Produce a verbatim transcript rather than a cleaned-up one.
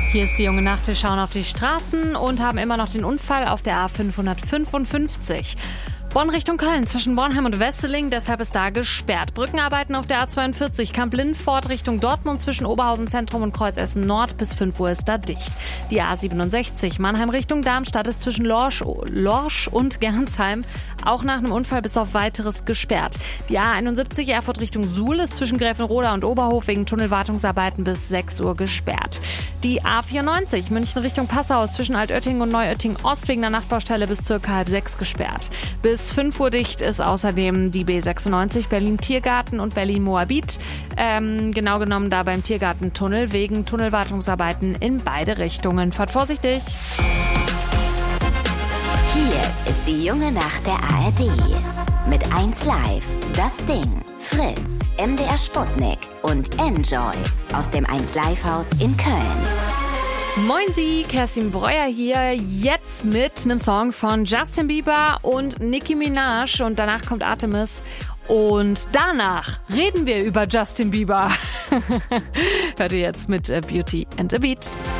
Hier ist die junge Nacht. Wir schauen auf die Straßen und haben immer noch den Unfall auf der A fünfhundertfünfundfünfzig. Bonn Richtung Köln zwischen Bornheim und Wesseling, deshalb ist da gesperrt. Brückenarbeiten auf der A zweiundvierzig, Kamp-Lindfort Richtung Dortmund zwischen Oberhausen Zentrum und Kreuz Essen Nord bis fünf Uhr ist da dicht. Die A siebenundsechzig, Mannheim Richtung Darmstadt ist zwischen Lorsch, Lorsch und Gernsheim auch nach einem Unfall bis auf weiteres gesperrt. Die A einundsiebzig, Erfurt Richtung Suhl ist zwischen Gräfenroda und Oberhof wegen Tunnelwartungsarbeiten bis sechs Uhr gesperrt. Die A vierundneunzig, München Richtung Passau ist zwischen Altötting und Neuötting Ost wegen der Nachtbaustelle bis circa halb sechs gesperrt. Bis fünf Uhr dicht ist außerdem die B sechsundneunzig Berlin-Tiergarten und Berlin-Moabit. Ähm, genau genommen da beim Tiergartentunnel wegen Tunnelwartungsarbeiten in beide Richtungen. Fahrt vorsichtig! Hier ist die junge Nacht der A R D. Mit eins Live, Das Ding, Fritz, M D R Sputnik und Enjoy aus dem eins Live Haus in Köln. Moin Sie, Kerstin Breuer hier, jetzt mit einem Song von Justin Bieber und Nicki Minaj und danach kommt Artemis und danach reden wir über Justin Bieber. Hört ihr jetzt mit Beauty and a Beat.